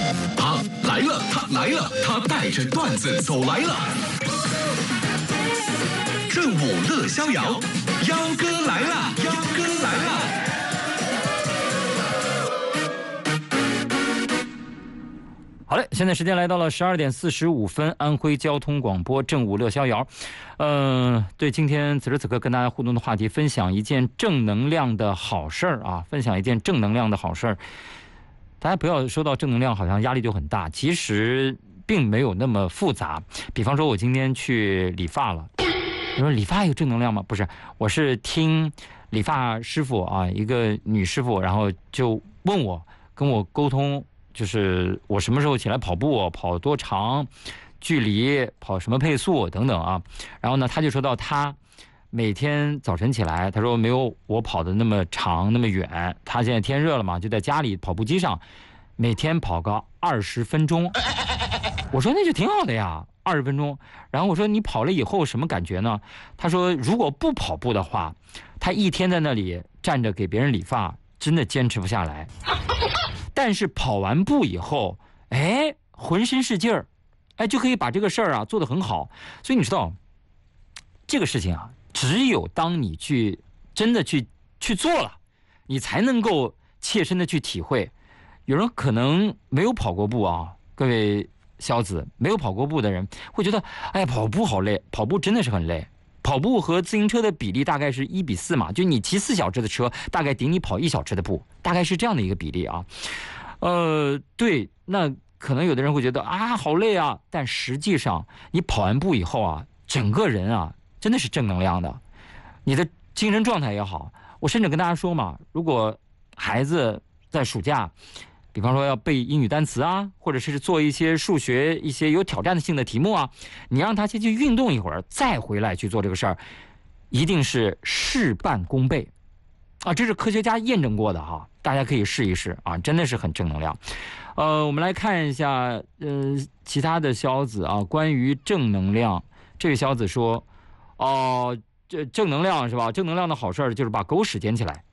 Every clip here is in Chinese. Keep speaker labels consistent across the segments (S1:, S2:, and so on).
S1: 他来了，他来了，他带着段子走来了。正午乐逍遥，幺哥来了，幺哥来了。
S2: 好嘞，现在时间来到了12:45，安徽交通广播正午乐逍遥。对，今天此时此刻跟大家互动的话题，分享一件正能量的好事儿啊，分享一件正能量的好事儿。大家不要说到正能量好像压力就很大，其实并没有那么复杂。比方说我今天去理发了，你说理发有正能量吗？不是，我是听理发师傅啊，一个女师傅，然后就问我，跟我沟通，就是我什么时候起来跑步，跑多长距离，跑什么配速等等啊。然后呢，他就说到他每天早晨起来，他说没有我跑的那么长那么远，他现在天热了嘛，就在家里跑步机上每天跑个20分钟。我说那就挺好的呀，20分钟。然后我说你跑了以后什么感觉呢？他说如果不跑步的话，他一天在那里站着给别人理发，真的坚持不下来。但是跑完步以后，哎，浑身是劲儿，哎，就可以把这个事儿啊做得很好。所以你知道，这个事情啊，只有当你真的去做了，你才能够切身的去体会。有人可能没有跑过步啊，各位小子，没有跑过步的人会觉得，哎呀，跑步好累，跑步真的是很累。跑步和自行车的比例大概是1:4嘛，就你骑4小时的车，大概顶你跑1小时的步，大概是这样的一个比例啊。对，那可能有的人会觉得啊，好累啊，但实际上你跑完步以后啊，整个人啊真的是正能量的，你的精神状态也好。我甚至跟大家说嘛，如果孩子在暑假，比方说要背英语单词啊，或者是做一些数学一些有挑战性的题目啊，你让他先去运动一会儿，再回来去做这个事儿，一定是事半功倍啊！这是科学家验证过的哈，大家可以试一试啊，真的是很正能量。我们来看一下其他的消子啊，关于正能量，这位消子说，这正能量是吧？正能量的好事儿就是把狗屎捡起来，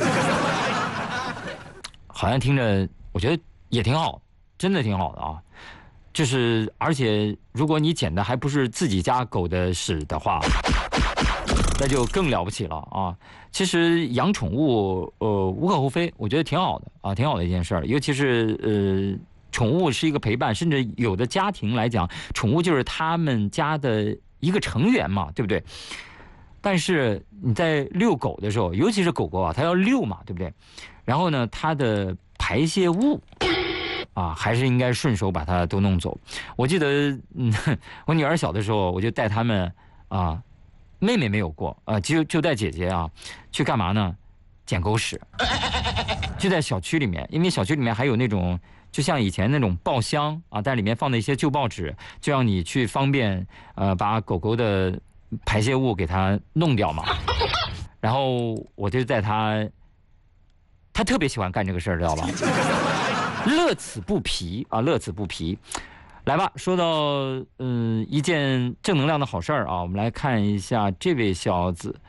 S2: 好像听着。我觉得也挺好，真的挺好的啊。就是而且如果你捡的还不是自己家狗的屎的话，那就更了不起了啊。其实养宠物无可厚非，我觉得挺好的啊，挺好的一件事儿。尤其是宠物是一个陪伴，甚至有的家庭来讲，宠物就是他们家的一个成员嘛，对不对？但是你在遛狗的时候，尤其是狗狗啊，它要遛嘛，对不对？然后呢，它的排泄物啊，还是应该顺手把它都弄走。我记得，我女儿小的时候，我就带他们啊，妹妹没有过啊，就带姐姐啊，去干嘛呢？捡狗屎，就在小区里面，因为小区里面还有那种，就像以前那种报箱啊，但里面放的一些旧报纸，就让你去方便把狗狗的排泄物给它弄掉嘛。然后我就在他特别喜欢干这个事儿，知道吧？乐此不疲啊，乐此不疲。来吧，说到一件正能量的好事儿啊，我们来看一下这位小子。